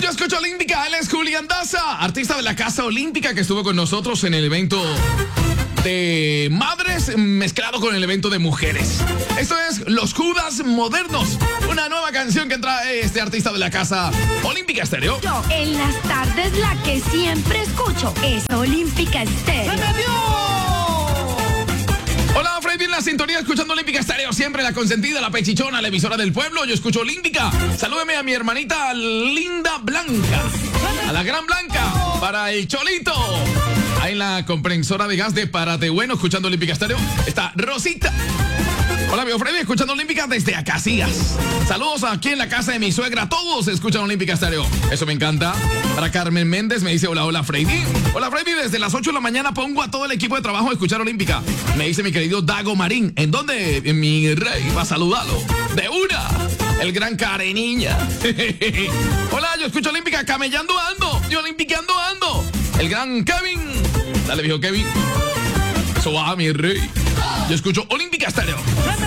Yo escucho Olímpica, él es Julián Daza, artista de la Casa Olímpica que estuvo con nosotros en el evento de madres mezclado con el evento de mujeres. Esto es Los Judas Modernos, una nueva canción que trae este artista de la Casa Olímpica Estéreo. Yo en las tardes la que siempre escucho es Olímpica Estéreo. ¡Se me dio! Hola, Freddy en la sintonía escuchando Olímpica Estéreo, siempre la consentida, la pechichona, la emisora del pueblo. Yo escucho Olímpica. Salúdeme a mi hermanita Linda Blanca, a la gran Blanca, para el Cholito. Ahí en la comprensora de gas de Párate Bueno, escuchando Olímpica Estéreo, está Rosita. Hola, amigo Freddy, escuchando Olímpica desde Acacias. Saludos aquí en la casa de mi suegra. Todos escuchan Olímpica Estéreo. Eso me encanta. Para Carmen Méndez me dice, hola Freddy. Hola Freddy, desde las 8 de la mañana pongo a todo el equipo de trabajo a escuchar Olímpica. Me dice mi querido Dago Marín. ¿En dónde? En mi rey, va a saludarlo. De una. El gran Careniña. Hola, yo escucho Olímpica camellando ando. Yo olimpiqueando ando. El gran Kevin. Dale, viejo Kevin. Eso va, mi rey. Yo escucho Olímpica Estéreo.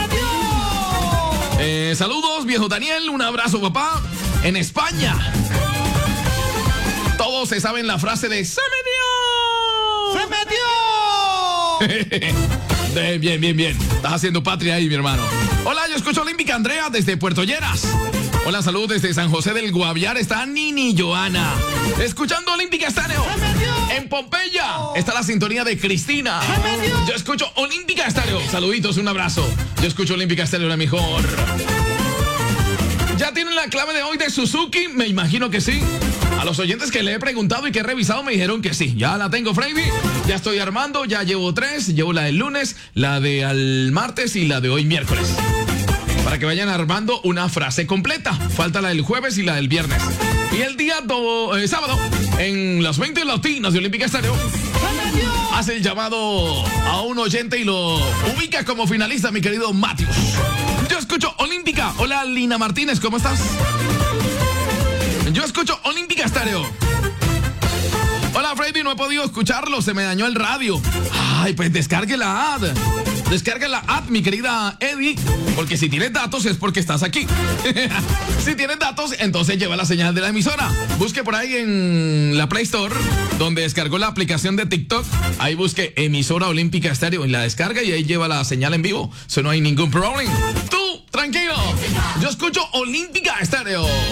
Saludos, viejo Daniel. Un abrazo, papá. En España. Todos se saben la frase de ¡se metió! Bien. Estás haciendo patria ahí, mi hermano. Hola, yo escucho Olímpica Andrea desde Puerto Lleras. Hola, saludos desde San José del Guaviare. Está Nini Joana. Escuchando Olímpica Estéreo. En Pompeya está la sintonía de Cristina. Yo escucho Olímpica Estéreo. Saluditos, un abrazo. Yo escucho Olímpica Estéreo, la mejor. ¿Ya tienen la clave de hoy de Suzuki? Me imagino que sí. A los oyentes que le he preguntado y que he revisado me dijeron que sí. Ya la tengo, Freddy. Ya estoy armando, ya llevo 3. Llevo la del lunes, la de al martes y la de hoy miércoles. Para que vayan armando una frase completa. Falta la del jueves y la del viernes. Y el día sábado, en las 20 latinas de Olímpica Estéreo, hace el llamado a un oyente y lo ubica como finalista, mi querido Matius. Yo escucho Olímpica. Hola, Lina Martínez, ¿cómo estás? Yo escucho Olímpica Estéreo. Hola, Freddy, no he podido escucharlo, se me dañó el radio. Ay, pues descargue la ad. Descarga la app, mi querida Eddie, porque si tienes datos es porque estás aquí. Si tienes datos, entonces lleva la señal de la emisora. Busque por ahí en la Play Store, donde descargó la aplicación de TikTok. Ahí busque emisora Olímpica Estéreo y la descarga y ahí lleva la señal en vivo. Eso no hay ningún problema. Tú, tranquilo. Yo escucho Olímpica Estéreo.